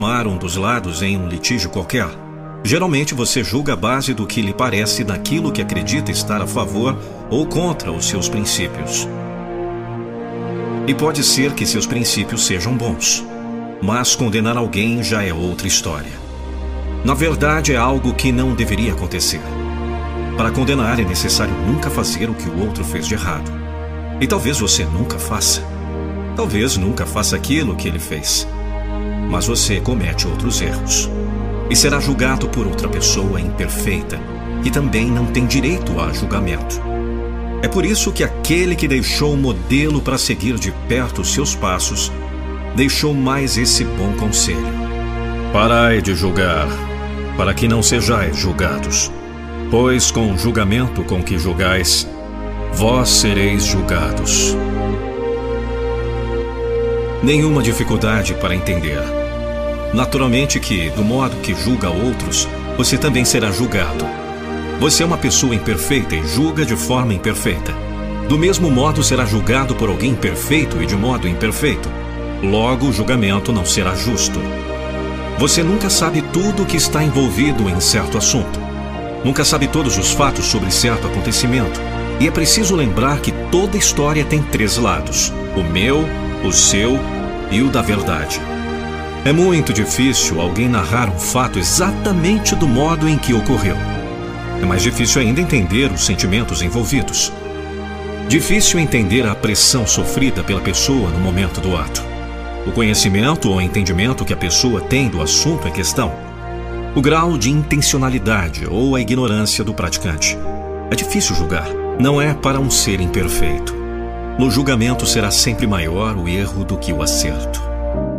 tomar um dos lados em um litígio qualquer, geralmente você julga a base do que lhe parece naquilo que acredita estar a favor ou contra os seus princípios. E pode ser que seus princípios sejam bons, mas condenar alguém já é outra história. Na verdade, é algo que não deveria acontecer. Para condenar é necessário nunca fazer o que o outro fez de errado. E talvez você nunca faça. Talvez nunca faça aquilo que ele fez. Mas você comete outros erros. E será julgado por outra pessoa imperfeita, que também não tem direito a julgamento. É por isso que aquele que deixou o modelo para seguir de perto os seus passos, deixou mais esse bom conselho. Parai de julgar, para que não sejais julgados. Pois com o julgamento com que julgais, vós sereis julgados. Nenhuma dificuldade para entender. Naturalmente que, do modo que julga outros, você também será julgado. Você é uma pessoa imperfeita e julga de forma imperfeita. Do mesmo modo será julgado por alguém perfeito e de modo imperfeito. Logo, o julgamento não será justo. Você nunca sabe tudo o que está envolvido em certo assunto. Nunca sabe todos os fatos sobre certo acontecimento. E é preciso lembrar que toda história tem 3 lados: o meu, o seu e o da verdade. É muito difícil alguém narrar um fato exatamente do modo em que ocorreu. É mais difícil ainda entender os sentimentos envolvidos. Difícil entender a pressão sofrida pela pessoa no momento do ato. O conhecimento ou entendimento que a pessoa tem do assunto em questão. O grau de intencionalidade ou a ignorância do praticante. É difícil julgar. Não é para um ser imperfeito. No julgamento será sempre maior o erro do que o acerto.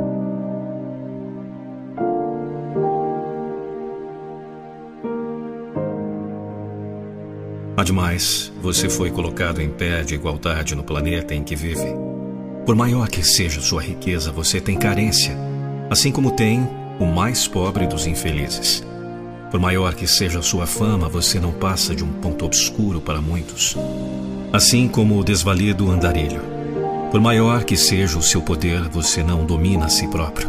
Ademais, você foi colocado em pé de igualdade no planeta em que vive. Por maior que seja sua riqueza, você tem carência, assim como tem o mais pobre dos infelizes. Por maior que seja sua fama, você não passa de um ponto obscuro para muitos, assim como o desvalido andarilho. Por maior que seja o seu poder, você não domina a si próprio,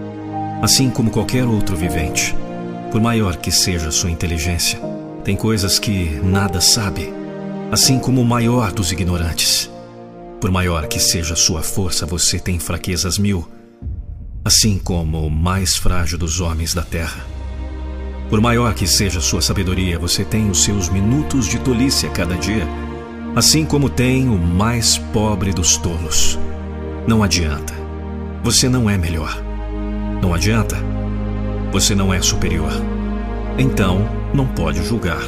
assim como qualquer outro vivente. Por maior que seja sua inteligência, tem coisas que nada sabe, assim como o maior dos ignorantes. Por maior que seja sua força, você tem fraquezas 1000, assim como o mais frágil dos homens da terra. Por maior que seja sua sabedoria, você tem os seus minutos de tolice a cada dia, assim como tem o mais pobre dos tolos. Não adianta. Você não é melhor. Não adianta. Você não é superior. Então, não pode julgar.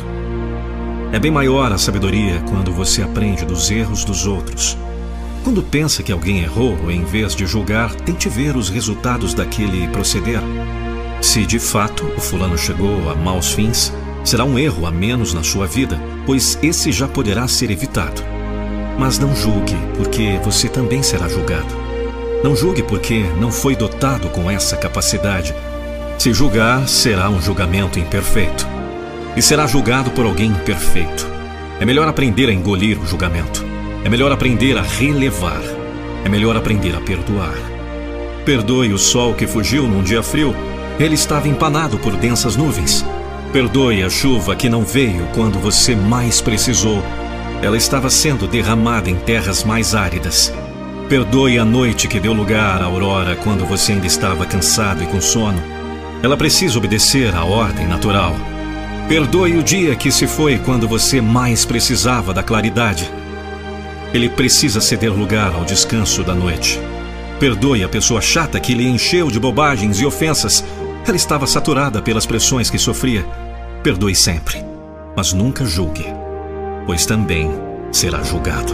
É bem maior a sabedoria quando você aprende dos erros dos outros. Quando pensa que alguém errou, em vez de julgar, tente ver os resultados daquele proceder. Se de fato o fulano chegou a maus fins, será um erro a menos na sua vida, pois esse já poderá ser evitado. Mas não julgue, porque você também será julgado. Não julgue porque não foi dotado com essa capacidade. Se julgar, será um julgamento imperfeito. E será julgado por alguém imperfeito. É melhor aprender a engolir o julgamento. É melhor aprender a relevar. É melhor aprender a perdoar. Perdoe o sol que fugiu num dia frio. Ele estava empanado por densas nuvens. Perdoe a chuva que não veio quando você mais precisou. Ela estava sendo derramada em terras mais áridas. Perdoe a noite que deu lugar à aurora quando você ainda estava cansado e com sono. Ela precisa obedecer à ordem natural. Perdoe o dia que se foi quando você mais precisava da claridade. Ele precisa ceder lugar ao descanso da noite. Perdoe a pessoa chata que lhe encheu de bobagens e ofensas. Ela estava saturada pelas pressões que sofria. Perdoe sempre, mas nunca julgue, pois também será julgado.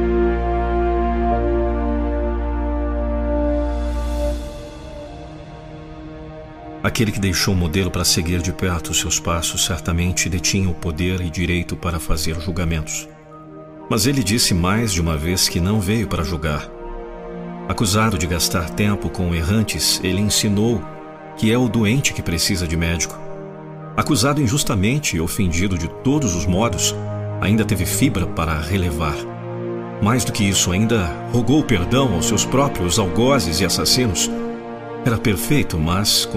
Aquele que deixou o modelo para seguir de perto os seus passos certamente detinha o poder e direito para fazer julgamentos. Mas ele disse mais de uma vez que não veio para julgar. Acusado de gastar tempo com errantes, ele ensinou que é o doente que precisa de médico. Acusado injustamente e ofendido de todos os modos, ainda teve fibra para relevar. Mais do que isso, ainda rogou perdão aos seus próprios algozes e assassinos. Era perfeito, mas